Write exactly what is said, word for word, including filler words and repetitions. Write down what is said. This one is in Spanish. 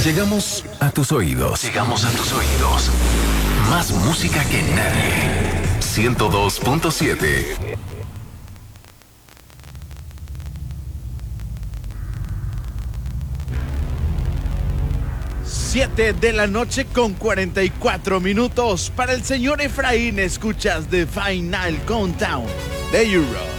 Llegamos a tus oídos. Llegamos a tus oídos. Más música que nadie. ciento dos punto siete. Siete de la noche con cuarenta y cuatro minutos. Para el señor Efraín, escuchas The Final Countdown de Europe.